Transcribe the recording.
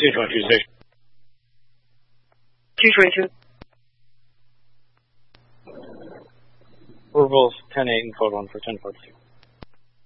222. 222. We're both 10-8 and code 1 for 10-42.